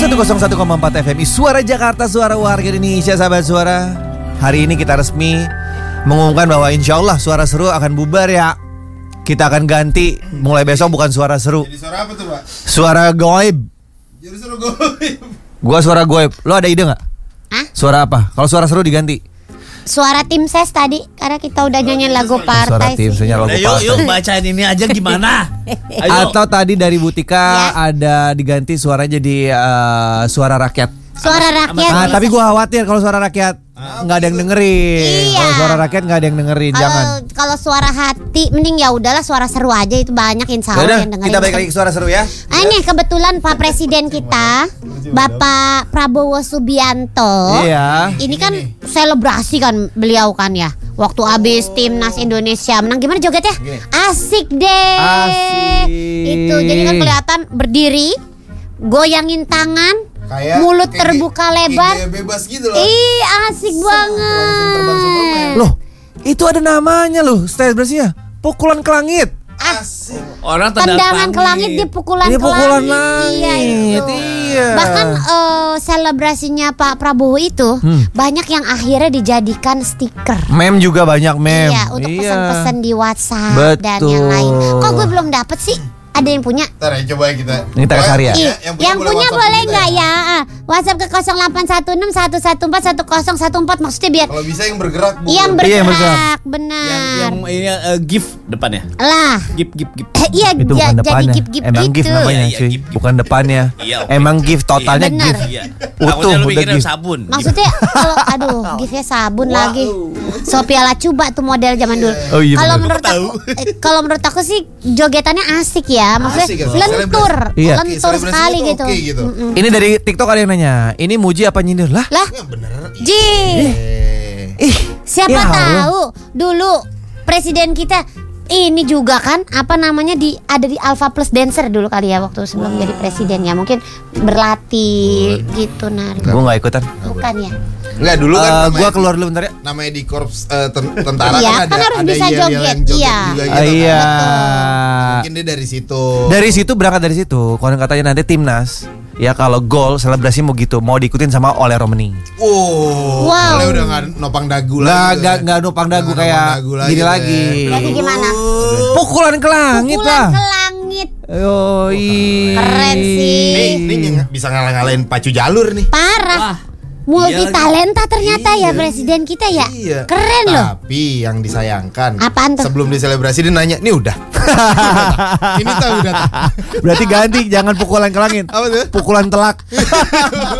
101,4 FM Suara Jakarta, suara warga Indonesia, sahabat suara. Hari ini kita resmi mengumumkan bahwa insya Allah Suara Seru akan bubar ya. Kita akan ganti mulai besok bukan Suara Seru. Jadi suara apa tuh, Pak? Suara goib. Jadi suara goib. Gua suara goib. Lo ada ide gak? Hah? Suara apa? Kalau Suara Seru diganti Suara tim ses tadi, karena kita udah nyanyiin lagu suara partai tim, sih. lagu partai. Yuk bacain ini aja gimana? Ayo. Atau tadi dari Butika ada diganti suaranya jadi suara rakyat. Suara rakyat. Nah, bisa. tapi gue khawatir kalau suara rakyat nggak ada yang dengerin. Iya. Kalau suara rakyat nggak ada yang dengerin, jangan. Kalau suara hati, mending ya udahlah Suara Seru aja, itu banyak insya Allah Yaudah, yang dengerin. kita balik lagi ke Suara Seru ya. Ini kebetulan Pak Presiden kita, Bapak Prabowo Subianto. Iya. Ini kan selebrasi kan beliau kan ya. Waktu habis timnas Indonesia menang, gimana jogetnya? Asik deh. Asik. Itu jadi kan kelihatan berdiri, goyangin tangan, Kayak mulut terbuka lebar. Kayak bebas gitu loh. Ih, asik banget. Loh, itu ada namanya loh, selebrasinya. Pukulan ke langit. Asik. Orang Tendangan ke langit, dia pukulan Ini ke pukulan langit. Iya, langit. itu. Iya. Bahkan selebrasinya Pak Prabowo itu banyak yang akhirnya dijadikan stiker. Meme juga banyak meme. Iya, untuk pesan-pesan di WhatsApp dan Betul. yang lain. Kok gue belum dapet sih? Ada yang punya? Ntar ya coba kita. Ini kita cari ya. Ih, yang punya WhatsApp boleh kita nggak ya? WhatsApp ke 0816114114 maksudnya biar Kalau bisa yang bergerak, Bu. yang Iya, bergerak, bergerak. benar. yang ini gift depannya. Lah, Gift. iya Itu bukan jadi depannya. gift-gift Emang gitu. gift namanya Iya, cuy. gift. Bukan depannya. Iya, oke. Emang gift totalnya Bener. gift. Iya. Utuh, Takutnya lu udah mikirnya gift. sabun. Maksudnya kalau giftnya sabun lagi. Sophia Lacuba tuh model zaman dulu. Oh, iya, Kalau bener. menurut aku, kalau menurut aku sih jogetannya asik ya. Maksudnya Asik ya, lentur, Iya. lentur Selebrasinya sekali tuh gitu. oke gitu. Ini dari TikTok ada yang nanya, ini muji apa nyindir? Lah, Lah, Ya bener. Ji, siapa ya Allah. tahu dulu presiden kita ini juga kan ada di Alpha Plus Dancer dulu kali ya waktu sebelum jadi presiden ya, mungkin berlatih gitu nari. gue nggak ikutan. Bukan ya? Enggak, dulu kan Gue keluar dulu bentar ya. namanya di korps tentara Iya, kan kan harus ada bisa yel-yel joget, yang iya. juga gitu. Iya. Mungkin dia dari situ. Dari situ berangkat dari situ. Konon katanya nanti timnas ya kalau gol selebrasi mau gitu, mau diikutin sama oleh Romani. Wow. Wow. Oleh udah nggak nopang dagu Lah, lagi. nggak nopang dagu Nggak kayak nopang dagu gini tuh, lagi. Berarti gimana? Pukulan ke langit Pukulan lah. ke langit. Yoi. Keren sih. Ini bisa ngalah-ngalahin pacu jalur nih. Parah. Wah, Multi iya lagi. talenta ternyata ya Iya. presiden kita ya. Iya. Keren loh. Tapi yang disayangkan, Apaan tuh? sebelum diselebrasi dia nanya, "Ini udah." Ini tahu udah. Berarti ganti, jangan pukulan ke langit. Apa tuh? Pukulan telak.